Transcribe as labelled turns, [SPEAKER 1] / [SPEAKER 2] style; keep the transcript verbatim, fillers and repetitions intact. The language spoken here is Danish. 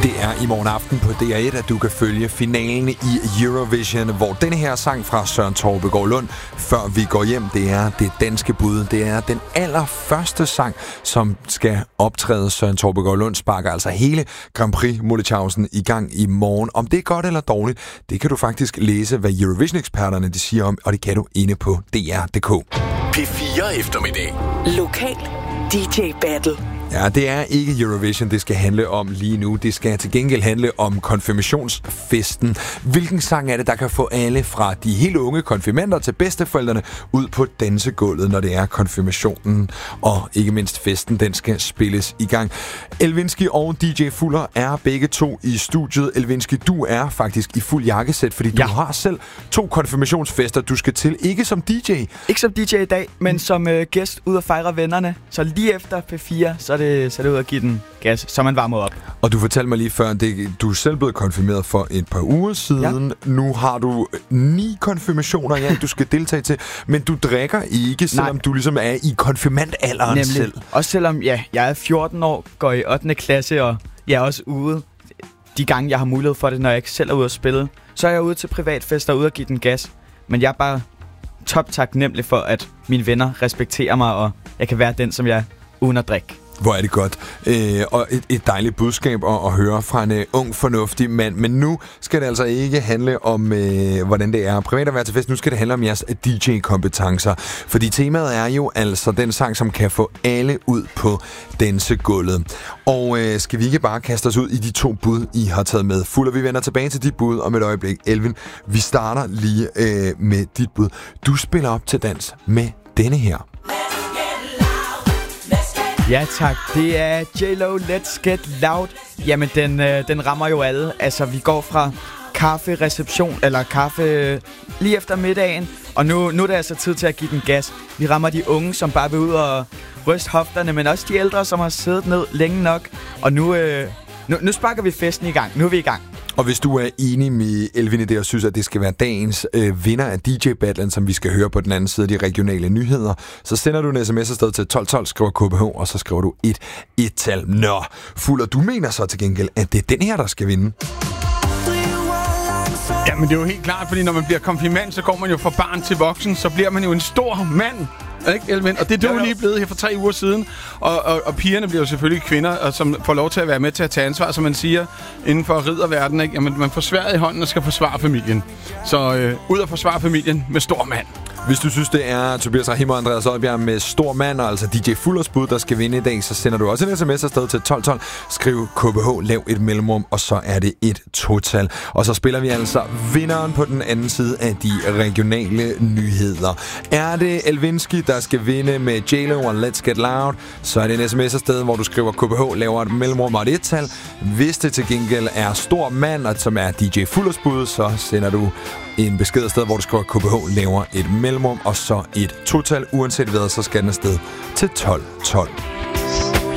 [SPEAKER 1] Det er i morgen aften på D R et, at du kan følge finalen i Eurovision, hvor denne her sang fra Søren Torpegaard Lund, Før vi går hjem, det er det danske bud. Det er den allerførste sang, som skal optræde. Søren Torpegaard Lund sparker altså hele Grand Prix Molletjavsen i gang i morgen. Om det er godt eller dårligt, det kan du faktisk læse, hvad Eurovision-eksperterne de siger om, og det kan du inde på D R punktum d k.
[SPEAKER 2] P fire eftermiddag.
[SPEAKER 3] Lokal D J Battle.
[SPEAKER 1] Ja, det er ikke Eurovision, det skal handle om lige nu. Det skal til gengæld handle om konfirmationsfesten. Hvilken sang er det, der kan få alle fra de helt unge konfirmander til bedsteforældrene ud på dansegulvet, når det er konfirmationen? Og ikke mindst festen, den skal spilles i gang. Elvinski og D J Fuller er begge to i studiet. Elvinski, du er faktisk i fuld jakkesæt, fordi ja. du har selv to konfirmationsfester, du skal til. Ikke som D J.
[SPEAKER 4] Ikke som D J i dag, men som øh, gæst ud at fejre vennerne. Så lige efter P fire, så er det så er det ud at give den gas, så man varmer op.
[SPEAKER 1] Og du fortalte mig lige før, at du er selv blevet konfirmeret for et par uger siden. Ja. Nu har du ni konfirmationer, ja, du skal deltage til. Men du drikker ikke, selvom Nej. du ligesom er i konfirmandalderen Nemlig. selv.
[SPEAKER 4] Også selvom ja, jeg er fjorten år, går i ottende klasse, og jeg er også ude de gange, jeg har mulighed for det, når jeg ikke selv er ude at spille. Så er jeg ude til privatfester og ude at give den gas. Men jeg er bare top taknemmelig for, at mine venner respekterer mig, og jeg kan være den, som jeg er uden at drikke.
[SPEAKER 1] Hvor er det godt. Øh, og et, et dejligt budskab at, at høre fra en uh, ung, fornuftig mand. Men nu skal det altså ikke handle om, øh, hvordan det er privat at være til fest. Nu skal det handle om jeres D J-kompetencer. Fordi temaet er jo altså den sang, som kan få alle ud på dansegulvet. Og øh, skal vi ikke bare kaste os ud i de to bud, I har taget med? Fuller, vi vender tilbage til dit bud om et øjeblik. Elvin, vi starter lige øh, med dit bud. Du spiller op til dans med denne her.
[SPEAKER 4] Ja tak, det er J-Lo, Let's Get Loud. Jamen den, øh, den rammer jo alle. Altså vi går fra kaffe-reception, eller kaffe lige efter middagen, og nu, nu er det altså tid til at give den gas. Vi rammer de unge, som bare vil ud og ryste hofterne, men også de ældre, som har siddet ned længe nok. Og nu, øh, nu, nu sparker vi festen i gang. Nu er vi i gang. Og hvis du er enig med Elvin i det og synes, at det skal være dagens øh, vinder af D J-battlen, som vi skal høre på den anden side af de regionale nyheder, så sender du en sms afsted til tolv tolv, skriver K B H, og så skriver du et et-tal. Nå, Fuller, du mener så til gengæld, at det er den her, der skal vinde?
[SPEAKER 5] Ja, men det er jo helt klart, fordi når man bliver konfirmand, så går man jo fra barn til voksen, så bliver man jo en stor mand. Ikke, Elvin? Og det er du lige blevet her for tre uger siden. Og, og, og pigerne bliver jo selvfølgelig kvinder, og som får lov til at være med til at tage ansvar, som man siger, inden for ridderverdenen. Ikke? Jamen, man får sværet i hånden og skal forsvare familien. Så øh, ud og forsvare familien med stor mand.
[SPEAKER 1] Hvis du synes, det er Tobias Rahim og Andreas Oddbjerg med stor mand, og altså D J Fullers bud, der skal vinde i dag, så sender du også en sms afsted til tolv tolv. Skriv K B H, lav et mellemrum, og så er det et total. Og så spiller vi altså vinderen på den anden side af de regionale nyheder. Er det Elvinski, der skal vinde med J-Lo og Let's Get Loud, så er det en sms afsted, hvor du skriver K B H, laver et mellemrum og et et-tal. Hvis det til gengæld er stor mand, og som er D J Fullers bud, så sender du en besked afsted, hvor du skriver K B H, laver et mellemrum og så et total. Uanset hvad, så skal den afsted til tolv tolv.